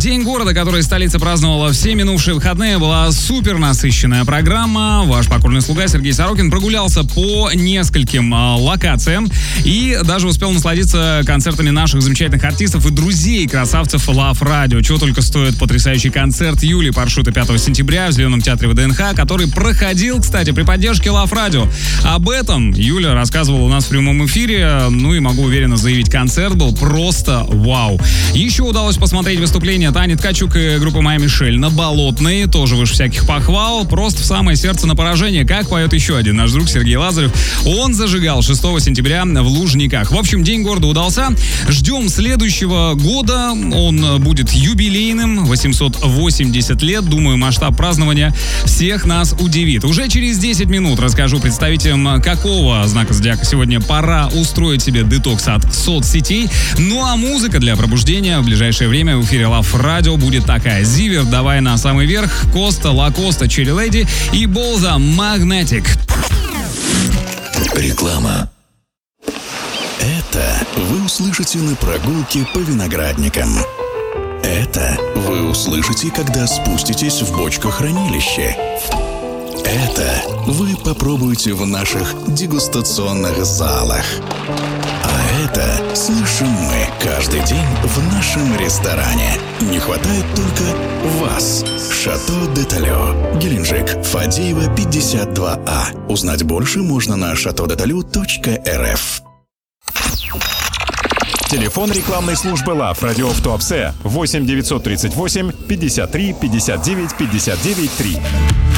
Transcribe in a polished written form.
День города, который столица праздновала все минувшие выходные, была супер насыщенная программа. Ваш покорный слуга Сергей Сорокин прогулялся по нескольким локациям и даже успел насладиться концертами наших замечательных артистов и друзей красавцев Love Radio. Чего только стоит потрясающий концерт Юлии Паршута 5 сентября в Зеленом театре ВДНХ, который проходил, кстати, при поддержке Love Radio. Об этом Юля рассказывала у нас в прямом эфире. Ну и могу уверенно заявить, концерт был просто вау. Еще удалось посмотреть выступление Тани Ткачук и группы «Моя Мишель» на Болотной. Тоже выше всяких похвал. Просто в самое сердце на поражение. Как поет еще один наш друг Сергей Лазарев. Он зажигал 6 сентября в Лужниках. В общем, День города удался. Ждем следующего года. Он будет юбилейным. 880 лет. Думаю, масштаб празднования всех нас удивит. Уже через 10 минут расскажу представителям, какого знака зодиака сегодня пора устроить себе детокс от соцсетей. Ну а музыка для пробуждения в ближайшее время в эфире Love Radio будет такая: Зивер, «Давай на самый верх», Коста, Лакоста, Черри Леди и Болза, Magnetic. Реклама. Это вы услышите на прогулке по виноградникам. Это вы услышите, когда спуститесь в бочкохранилище. Это вы попробуете в наших дегустационных залах. А это слышим мы каждый день в нашем ресторане. Не хватает только вас. Шато де Талё, Геленджик, Фадеева, 52А. Узнать больше можно на chateaudetalu.rf. Телефон рекламной службы Love Radio в Туапсе 8 938 53 59 59 3.